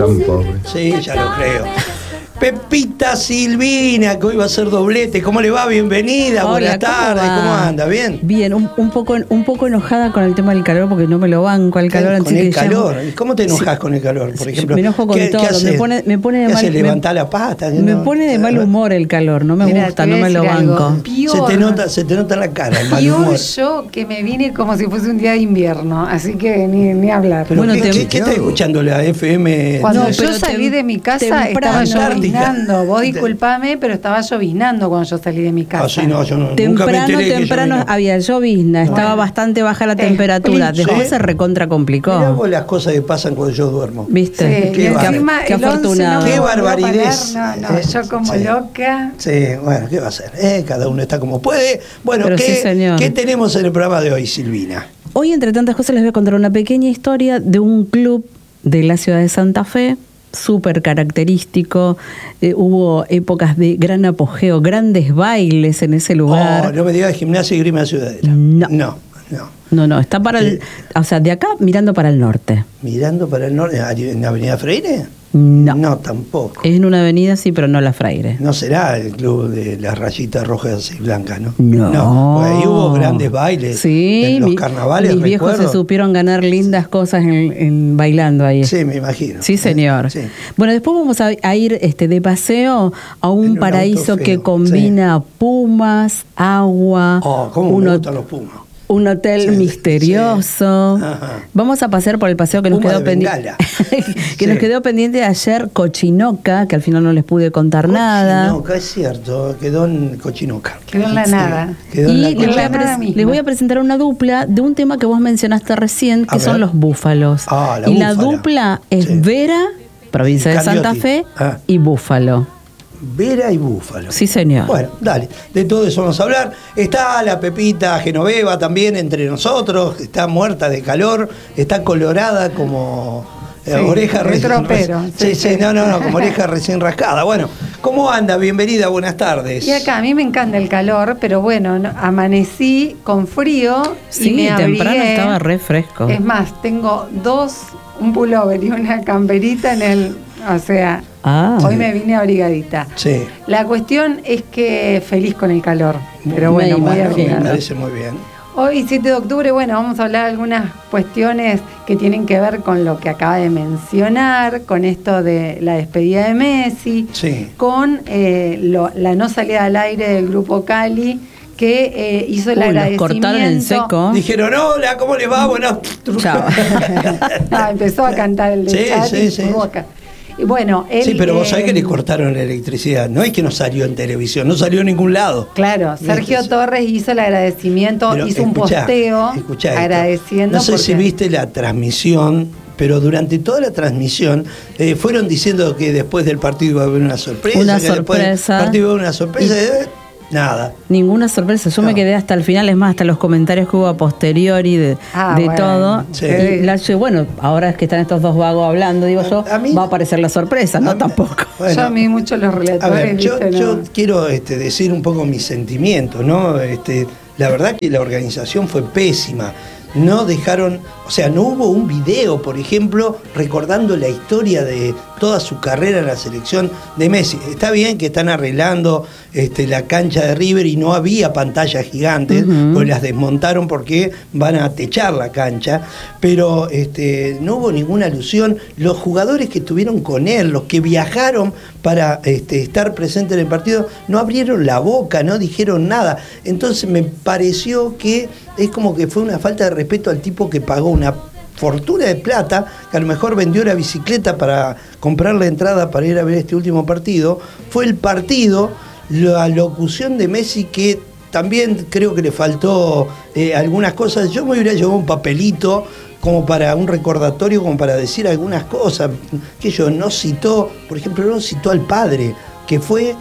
tan pobre. Sí, ya lo creo. Pepita Silvina, que hoy va a ser doblete. ¿Cómo le va? Bienvenida, Hola, buenas tardes. ¿Cómo anda? ¿Bien? Bien, un poco enojada con el tema del calor porque no me lo banco al calor. Con el calor. ¿Cómo te enojas con el calor, por ejemplo? Me enojo con todo. Me pone de mal. Levantar la pata. Me pone de mal humor el calor. No me gusta, no me lo banco. Se te nota en la cara el mal humor. Yo que me vine como si fuese un día de invierno, así que ni hablar. Pero bueno, ¿qué estás escuchando la FM? Cuando yo salí de mi casa estaba lloviznando. Vos disculpame, pero estaba lloviznando cuando yo salí de mi casa. Sí, no, yo no, temprano había llovizna, estaba bastante baja la temperatura. Después se recontra complicó. Mirá vos las cosas que pasan cuando yo duermo. ¿Viste? Sí, qué afortunado. Qué barbaridad. Yo como loca. Sí, bueno, ¿qué va a hacer? Cada uno está como puede. Bueno, ¿qué tenemos en el programa de hoy, Silvina? Hoy, entre tantas cosas, les voy a contar una pequeña historia de un club de la ciudad de Santa Fe, súper característico. Hubo épocas de gran apogeo, grandes bailes en ese lugar. No me digas Gimnasia y Grima Ciudadela. No, está o sea, de acá mirando para el norte. ¿Mirando para el norte? ¿En Avenida Freire? No, tampoco. Es en una avenida, sí, pero no la Freire. No será el club de las rayitas rojas y blancas, ¿no? No. Pues ahí hubo grandes bailes. Sí, en los carnavales. Mis viejos se supieron ganar lindas cosas en bailando ahí. Sí, me imagino. Sí, señor. Sí. Bueno, después vamos a ir de paseo a un paraíso que combina pumas, agua. ¿Cómo me gustan los pumas? Un hotel misterioso. Vamos a pasar por el paseo que nos quedó pendiente. Nos quedó pendiente ayer, Cochinoca, que al final no les pude contar nada. Cochinoca, es cierto, quedó en Cochinoca. Quedó en la nada. Les voy a presentar una dupla de un tema que vos mencionaste recién, que son los búfalos. La dupla es Vera, provincia de Santa Fe, y Búfalo. Vera y Búfalo. Sí, señor. Bueno, dale, de todo eso vamos a hablar. Está la Pepita Genoveva también entre nosotros, está muerta de calor, está colorada como oreja recién rascada. No, como oreja recién rascada. Bueno, ¿cómo anda? Bienvenida, buenas tardes. Y acá a mí me encanta el calor, pero bueno, amanecí con frío y me abrigué. Temprano estaba re fresco. Es más, tengo un pullover y una camperita o sea, hoy me vine abrigadita. Sí. La cuestión es que feliz con el calor, pero bueno, muy abrigada. Me parece muy bien. Hoy, 7 de octubre, vamos a hablar de algunas cuestiones que tienen que ver con lo que acaba de mencionar, con esto de la despedida de Messi, con la no salida al aire del Grupo Cali, que hizo el agradecimiento. Los cortaron en seco. Dijeron, hola, ¿cómo les va? Bueno, chao. Empezó a cantar el de chat y su boca. Y bueno, sí, pero vos sabés que le cortaron la electricidad. No es que no salió en televisión, no salió en ningún lado. Claro, Sergio Torres hizo el agradecimiento, hizo un posteo agradeciendo. No sé si viste la transmisión, pero durante toda la transmisión fueron diciendo que después del partido iba a haber una sorpresa. Después del partido iba a haber una sorpresa. Nada. Ninguna sorpresa. Yo me quedé hasta el final, es más, hasta los comentarios que hubo a posteriori de todo. Sí. Bueno, ahora es que están estos dos vagos hablando, digo yo, va a aparecer la sorpresa, no tampoco. Bueno, yo a mí mucho los relatores. A ver, yo quiero decir un poco mis sentimientos, ¿no? La verdad que la organización fue pésima. No dejaron, o sea, no hubo un video, por ejemplo, recordando la historia de toda su carrera en la selección de Messi. Está bien que están arreglando la cancha de River y no había pantallas gigantes, pues las desmontaron porque van a techar la cancha, pero no hubo ninguna alusión. Los jugadores que estuvieron con él, los que viajaron para estar presentes en el partido, no abrieron la boca, no dijeron nada. Entonces me pareció que es como que fue una falta de respeto al tipo que pagó una fortuna de plata, que a lo mejor vendió la bicicleta para comprar la entrada para ir a ver este último partido. Fue el partido, la locución de Messi, que también creo que le faltó algunas cosas. Yo me hubiera llevado un papelito como para un recordatorio, como para decir algunas cosas, que no citó, por ejemplo, no citó al padre, que fue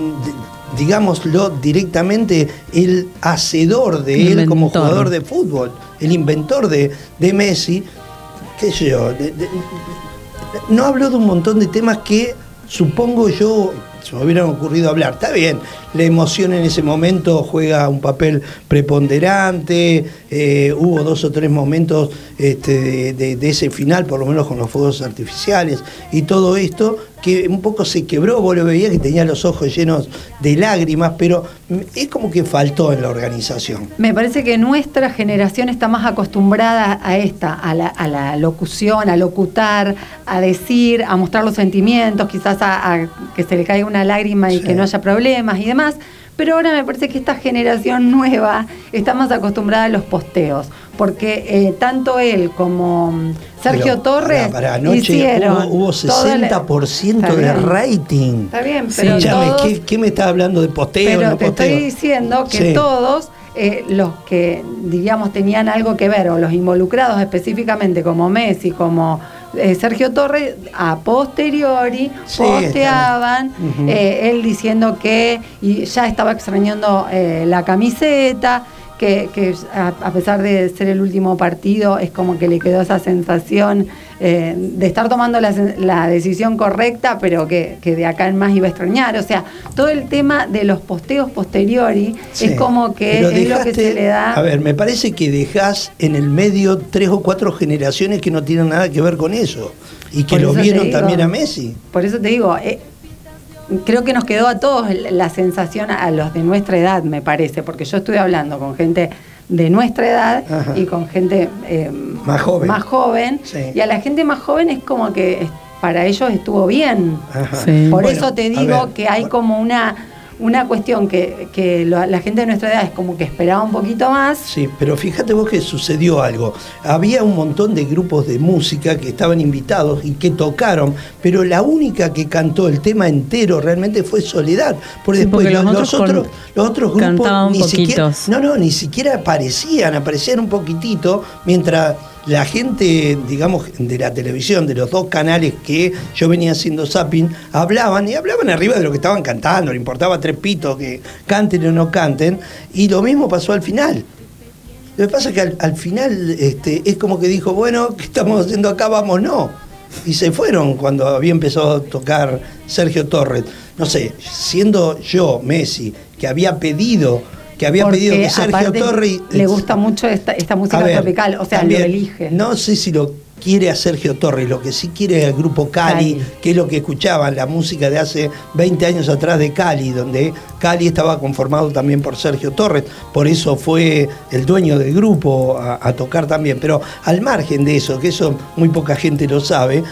digámoslo directamente, el hacedor de él como jugador de fútbol, el inventor de Messi, qué sé yo, no habló de un montón de temas que supongo yo se me hubieran ocurrido hablar. Está bien, la emoción en ese momento juega un papel preponderante, hubo 2 o 3 momentos de ese final, por lo menos con los fuegos artificiales y todo esto, que un poco se quebró, vos lo veías que tenía los ojos llenos de lágrimas, pero es como que faltó en la organización. Me parece que nuestra generación está más acostumbrada a la locución, a locutar, a decir, a mostrar los sentimientos, quizás a que se le caiga una lágrima y que no haya problemas y demás. Pero ahora me parece que esta generación nueva está más acostumbrada a los posteos, porque tanto él como Sergio Torres para anoche hicieron hubo 60% de rating. Está bien, pero ¿qué me está hablando de posteo? Pero no te posteo? estoy diciendo que todos los que, digamos, tenían algo que ver, o los involucrados específicamente como Messi, como Sergio Torres, a posteriori posteaban, él diciendo que ya estaba extrañando la camiseta, que a pesar de ser el último partido, es como que le quedó esa sensación de estar tomando la decisión correcta, pero que de acá en más iba a extrañar. O sea, todo el tema de los posteos posteriori es como que es lo que se le da. A ver, me parece que dejás en el medio 3 o 4 generaciones que no tienen nada que ver con eso y que lo vieron también a Messi. Por eso te digo, creo que nos quedó a todos la sensación, a los de nuestra edad, me parece, porque yo estuve hablando con gente de nuestra edad y con gente más joven y a la gente más joven es como que para ellos estuvo bien. Por eso te digo que hay como una cuestión que la gente de nuestra edad es como que esperaba un poquito más. Sí, pero fíjate vos que sucedió algo. Había un montón de grupos de música que estaban invitados y que tocaron, pero la única que cantó el tema entero realmente fue Soledad. Porque después los otros grupos ni siquiera aparecían un poquitito, mientras la gente, digamos, de la televisión, de los 2 canales que yo venía haciendo zapping, hablaban arriba de lo que estaban cantando, le importaba 3 pitos que canten o no canten, y lo mismo pasó al final. Lo que pasa es que al final es como que dijo, bueno, ¿qué estamos haciendo acá? Vámonos. Y se fueron cuando había empezado a tocar Sergio Torres. No sé, siendo yo, Messi, que había pedido que Sergio Torres le gusta mucho esta música tropical, o sea, también, lo elige. No sé si lo quiere a Sergio Torres, lo que sí quiere es el grupo Cali, que es lo que escuchaban, la música de hace 20 años atrás de Cali, donde Cali estaba conformado también por Sergio Torres, por eso fue el dueño del grupo a tocar también. Pero al margen de eso, que eso muy poca gente lo sabe,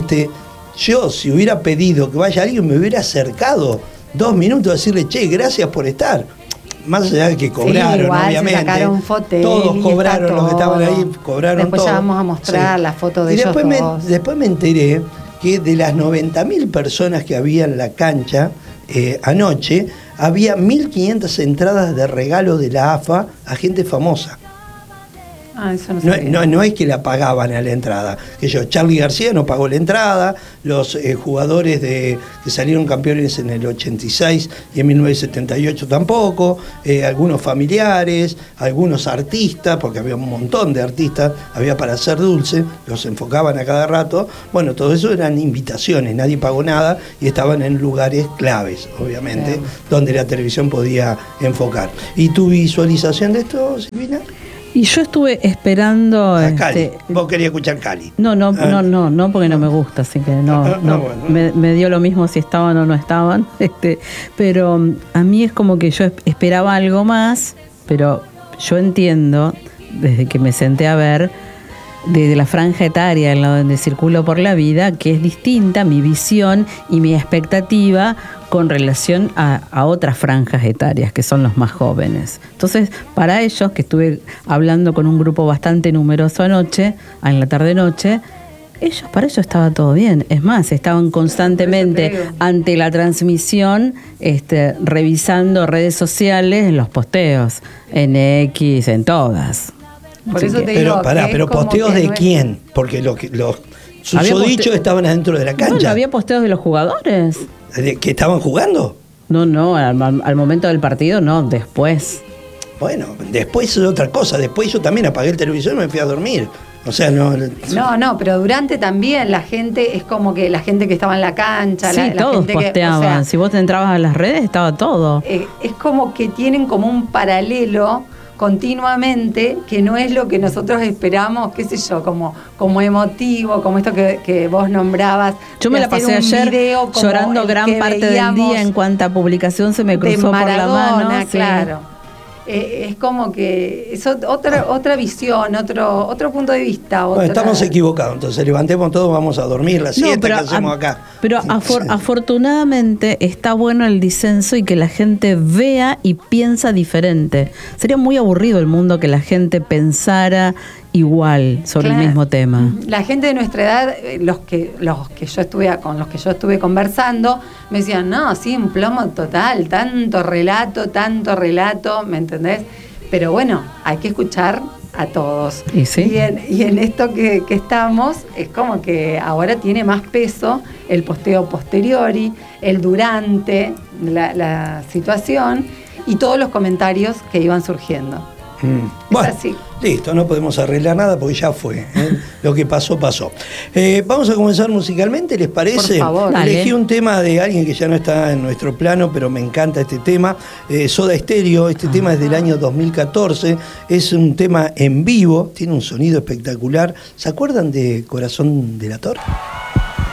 yo si hubiera pedido que vaya alguien, me hubiera acercado 2 minutos a decirle, che, gracias por estar. Más allá de que cobraron, obviamente. Se sacaron fotos. Todos cobraron, los que estaban ahí, cobraron. Después todo. Ya vamos a mostrar la foto de y ellos. Después me enteré que de las 90.000 personas que había en la cancha anoche, había 1.500 entradas de regalo de la AFA a gente famosa. Eso no es que la pagaban a la entrada. Charly García no pagó la entrada, los jugadores que salieron campeones en el 86 y en 1978 tampoco, algunos familiares, algunos artistas, porque había un montón de artistas, había para hacer dulce, los enfocaban a cada rato. Bueno, todo eso eran invitaciones, nadie pagó nada y estaban en lugares claves, obviamente, donde la televisión podía enfocar. ¿Y tu visualización de esto, Silvina? Y yo estuve esperando. Cali. Vos querías escuchar Cali. No, porque no me gusta, así que bueno. Me dio lo mismo si estaban o no estaban. Pero a mí es como que yo esperaba algo más, pero yo entiendo, desde que me senté a ver, desde la franja etaria en la donde circulo por la vida, que es distinta mi visión y mi expectativa con relación a otras franjas etarias, que son los más jóvenes. Entonces, para ellos, que estuve hablando con un grupo bastante numeroso anoche, en la tarde-noche, para ellos estaba todo bien. Es más, estaban constantemente ante la transmisión, revisando redes sociales, en los posteos, en X, en todas. Por eso te digo, pero posteos de quién, porque los susodichos estaban adentro de la cancha. Bueno, había posteos de los jugadores. ¿Que estaban jugando? No, al momento del partido no, después. Bueno, después es otra cosa. Después yo también apagué el televisor y me fui a dormir. O sea, no... No, pero durante también la gente, es como que la gente que estaba en la cancha, sí, la todos gente posteaban. que, o sea, si vos te entrabas a las redes, estaba todo. Es como que tienen como un paralelo continuamente, que no es lo que nosotros esperamos, qué sé yo, como emotivo, como esto que vos nombrabas. Yo me la pasé ayer llorando gran parte del día en cuanta publicación se me cruzó por la mano. Claro. Sí. Es como que es otra visión, otro punto de vista. Bueno, estamos equivocados, entonces levantemos todos, vamos a dormir la siesta que hacemos acá. Pero afortunadamente está bueno el disenso y que la gente vea y piensa diferente. Sería muy aburrido el mundo que la gente pensara igual sobre el mismo tema. La gente de nuestra edad, con los que yo estuve conversando, me decían, no, sí, un plomo total, tanto relato, ¿me entendés? Pero bueno, hay que escuchar a todos. ¿Y sí? Y en esto que estamos, es como que ahora tiene más peso el posteo posteriori, el durante la situación y todos los comentarios que iban surgiendo. Bueno, así. Listo, no podemos arreglar nada porque ya fue. Lo que pasó. Vamos a comenzar musicalmente, ¿les parece? Por favor. Elegí un tema de alguien que ya no está en nuestro plano, pero me encanta este tema. Soda Stereo, este tema es del año 2014. Es un tema en vivo, tiene un sonido espectacular. ¿Se acuerdan de Corazón Delator?